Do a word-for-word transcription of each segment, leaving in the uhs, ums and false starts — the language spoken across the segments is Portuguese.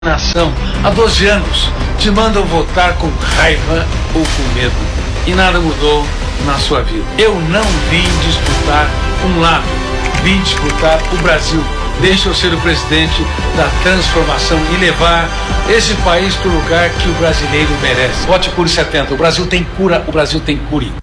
nação há doze anos te mandam votar com raiva ou com medo e nada mudou na sua vida. Eu não vim disputar um lado, vim disputar o Brasil. Deixa eu ser o presidente da transformação e levar esse país para o lugar que o brasileiro merece. Vote Cure setenta. O Brasil tem cura, o Brasil tem cure.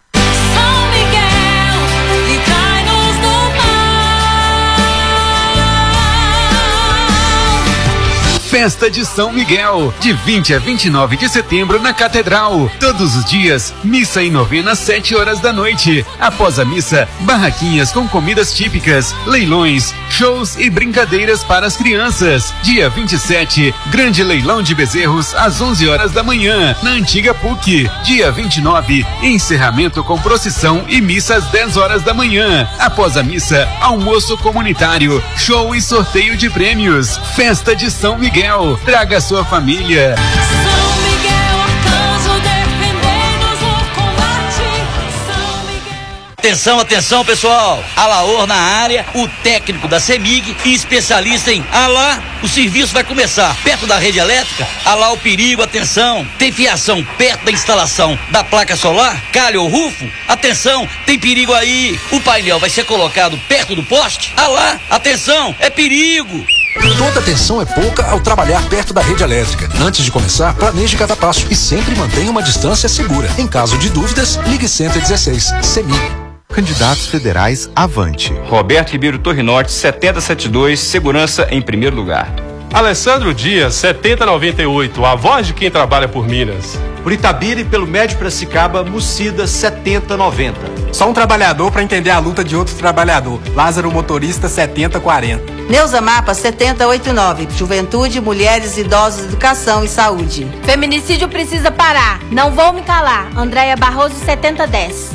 Festa de São Miguel, de vinte a vinte e nove de setembro na Catedral. Todos os dias, missa e novena às sete horas da noite. Após a missa, barraquinhas com comidas típicas, leilões, shows e brincadeiras para as crianças. Dia vinte e sete, grande leilão de bezerros às onze horas da manhã, na antiga P U C. Dia vinte e nove, encerramento com procissão e missa às dez horas da manhã. Após a missa, almoço comunitário, show e sorteio de prêmios. Festa de São Miguel. Traga sua família. São Miguel, arcanjo, defendei-nos no combate. São Miguel. Atenção, atenção, pessoal. Alaor na área, o técnico da CEMIG e especialista em Alá. O serviço vai começar perto da rede elétrica. Alá o perigo, atenção. Tem fiação perto da instalação da placa solar? Calha ou rufo? Atenção, tem perigo aí. O painel vai ser colocado perto do poste? Alá, atenção, é perigo. Toda atenção é pouca ao trabalhar perto da rede elétrica. Antes de começar, planeje cada passo e sempre mantenha uma distância segura. Em caso de dúvidas, ligue cento e dezesseis. CEMIG. Candidatos federais Avante. Roberto Ribeiro Torre Norte, setenta e setenta e dois, segurança em primeiro lugar. Alessandro Dias, setenta e noventa e oito, a voz de quem trabalha por Minas. Por Itabira e pelo Médio Piracicaba, Mucida, setenta e noventa. Só um trabalhador para entender a luta de outro trabalhador. Lázaro Motorista, setenta e quarenta. Neuza Mapa, setenta e oitenta e nove. Juventude, mulheres, idosos, educação e saúde. Feminicídio precisa parar. Não vou me calar. Andréia Barroso, setenta e dez.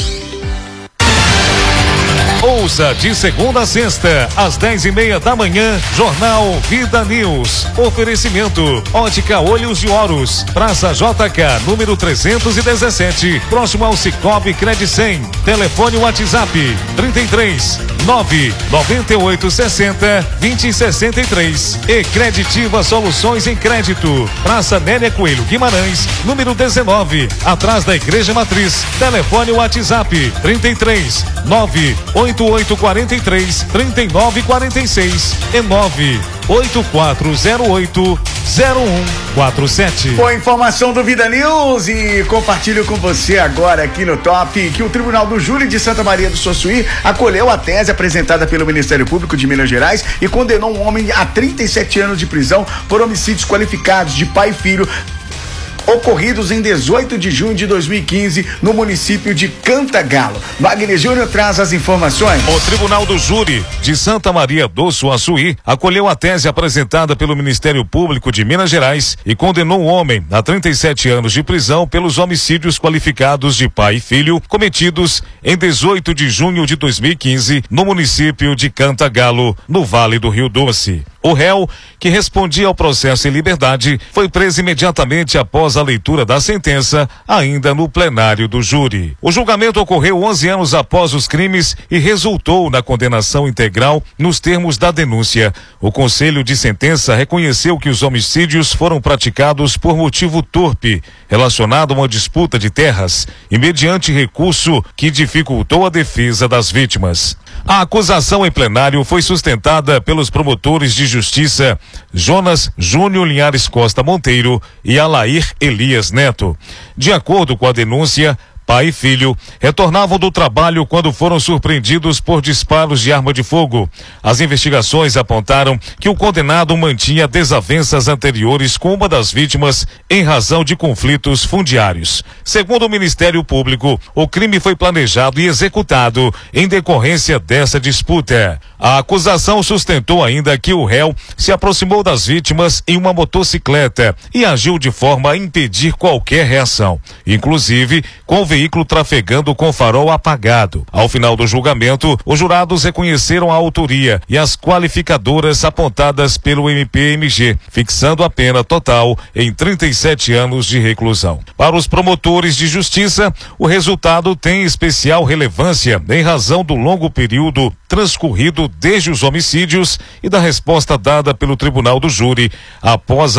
Ouça de segunda a sexta, às dez e meia da manhã, Jornal Vida News. Oferecimento, Ótica Olhos de Horus, Praça J K, número trezentos e dezessete, próximo ao Cicobi Credicem. Telefone WhatsApp, trinta e três, nove, noventa e oito, sessenta, vinte, sessenta e três. E Creditiva Soluções em Crédito, Praça Nélia Coelho Guimarães, número dezenove, atrás da Igreja Matriz. Telefone WhatsApp, trinta e três, nove, oito oito quatro três, três nove quatro seis e nove oito quatro zero oito zero um quatro sete. Boa informação do Vida News e compartilho com você agora aqui no Top que o Tribunal do Júri de Santa Maria do Sossuí acolheu a tese apresentada pelo Ministério Público de Minas Gerais e condenou um homem a trinta e sete anos de prisão por homicídios qualificados de pai e filho ocorridos em dezoito de junho de dois mil e quinze no município de Cantagalo. Wagner Júnior traz as informações. O Tribunal do Júri de Santa Maria do Suaçuí acolheu a tese apresentada pelo Ministério Público de Minas Gerais e condenou um homem a trinta e sete anos de prisão pelos homicídios qualificados de pai e filho cometidos em dezoito de junho de dois mil e quinze no município de Cantagalo, no Vale do Rio Doce. O réu, que respondia ao processo em liberdade, foi preso imediatamente após a leitura da sentença, ainda no plenário do júri. O julgamento ocorreu onze anos após os crimes e resultou na condenação integral nos termos da denúncia. O Conselho de Sentença reconheceu que os homicídios foram praticados por motivo torpe, relacionado a uma disputa de terras e mediante recurso que dificultou a defesa das vítimas. A acusação em plenário foi sustentada pelos promotores de justiça Jonas Júnior Linhares Costa Monteiro e Alair Elias Neto. De acordo com a denúncia, pai e filho retornavam do trabalho quando foram surpreendidos por disparos de arma de fogo. As investigações apontaram que o condenado mantinha desavenças anteriores com uma das vítimas em razão de conflitos fundiários. Segundo o Ministério Público, o crime foi planejado e executado em decorrência dessa disputa. A acusação sustentou ainda que o réu se aproximou das vítimas em uma motocicleta e agiu de forma a impedir qualquer reação, inclusive com veículos veículo trafegando com farol apagado. Ao final do julgamento, os jurados reconheceram a autoria e as qualificadoras apontadas pelo M P M G, fixando a pena total em trinta e sete anos de reclusão. Para os promotores de justiça, o resultado tem especial relevância em razão do longo período transcorrido desde os homicídios e da resposta dada pelo Tribunal do Júri após